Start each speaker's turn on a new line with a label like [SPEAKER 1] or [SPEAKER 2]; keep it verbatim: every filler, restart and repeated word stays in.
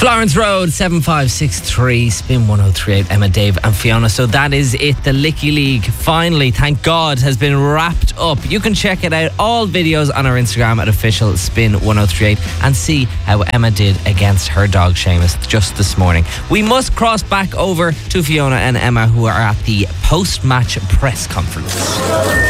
[SPEAKER 1] Florence Road, seven five six three, Spin one oh three eight, Emma, Dave and Fiona. So that is it. The Licky League finally, thank God, has been wrapped up. You can check it out, all videos on our Instagram at official Spin one oh three eight, and see how Emma did against her dog Seamus just this morning. We must cross back over to Fiona and Emma, who are at the post-match press conference.